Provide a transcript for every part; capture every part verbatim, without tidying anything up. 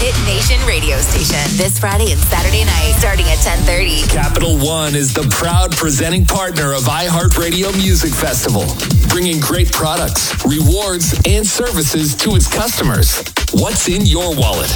Hit Nation radio station. This Friday and Saturday night, starting at ten thirty. Capital One is the proud presenting partner of iHeartRadio Music Festival, bringing great products, rewards, and services to its customers. What's in your wallet?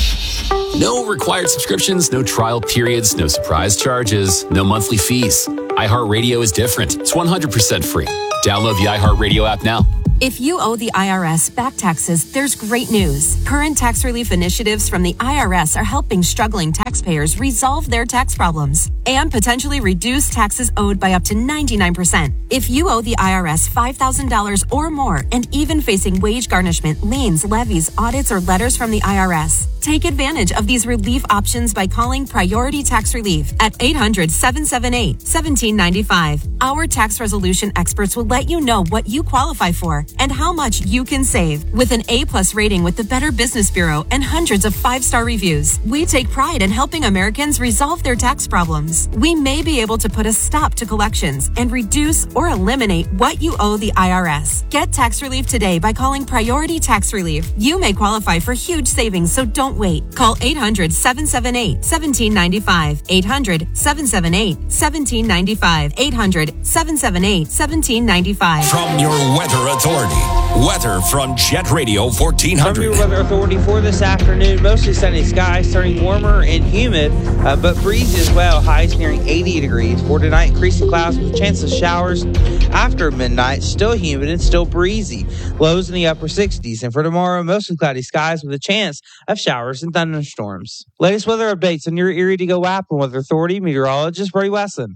No required subscriptions, no trial periods, no surprise charges, no monthly fees. iHeartRadio is different. It's one hundred percent free. Download the iHeartRadio app now. If you owe the I R S back taxes, there's great news. Current tax relief initiatives from the I R S are helping struggling taxpayers resolve their tax problems and potentially reduce taxes owed by up to ninety-nine percent. If you owe the I R S five thousand dollars or more and even facing wage garnishment, liens, levies, audits, or letters from the I R S, take advantage of these relief options by calling Priority Tax Relief at eight hundred, seven seven eight, one seven nine five. Our tax resolution experts will let you know what you qualify for and how much you can save. With an A-plus rating with the Better Business Bureau and hundreds of five-star reviews, we take pride in helping Americans resolve their tax problems. We may be able to put a stop to collections and reduce or eliminate what you owe the I R S. Get tax relief today by calling Priority Tax Relief. You may qualify for huge savings, so don't wait. Call eight hundred, seven seven eight, one seven nine five. eight hundred, seven seven eight, one seven nine five. eight hundred, seven seven eight, one seven nine five. From your weather authority, weather from Jet Radio fourteen hundred. From your weather authority for this afternoon, mostly sunny skies, turning warmer and humid, uh, but breezy as well. Highs nearing eighty degrees. For tonight, increasing clouds with a chance of showers after midnight. Still humid and still breezy. Lows in the upper sixties. And for tomorrow, mostly cloudy skies with a chance of showers and thunderstorms. Latest weather updates on your Erie to Go app and Weather Authority meteorologist Brady Wesson.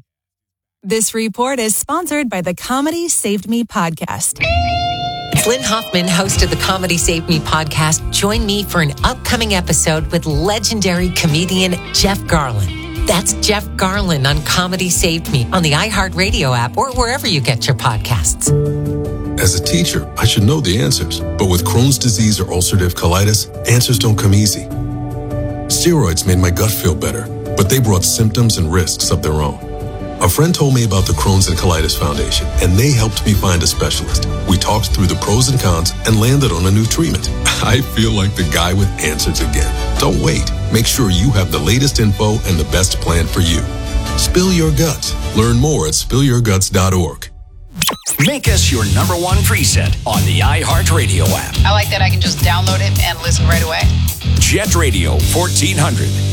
This report is sponsored by the Comedy Saved Me podcast. Lynn Hoffman, host of the Comedy Saved Me podcast, join me for an upcoming episode with legendary comedian Jeff Garlin. That's Jeff Garlin on Comedy Saved Me on the iHeartRadio app or wherever you get your podcasts. As a teacher, I should know the answers, but with Crohn's disease or ulcerative colitis, answers don't come easy. Steroids made my gut feel better, but they brought symptoms and risks of their own. A friend told me about the Crohn's and Colitis Foundation, and they helped me find a specialist. We talked through the pros and cons and landed on a new treatment. I feel like the guy with answers again. Don't wait. Make sure you have the latest info and the best plan for you. Spill your guts. Learn more at spill your guts dot org. Make us your number one preset on the iHeartRadio app. I like that I can just download it and listen right away. Jet Radio fourteen hundred.